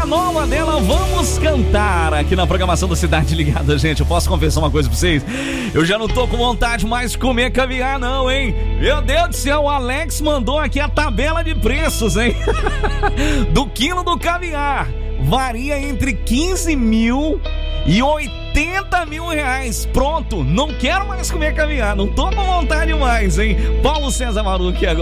música nova dela, Vamos Cantar, aqui na programação da Cidade Ligada, gente. Eu posso confessar uma coisa pra vocês? Eu já não tô com vontade mais de comer caviar, não, hein? Meu Deus do céu, o Alex mandou aqui a tabela de preços, hein? Do quilo do caviar. Varia entre 15 mil e 80 mil reais. Pronto, não quero mais comer caviar, não tô com vontade mais, hein? Paulo César Marucchi agora.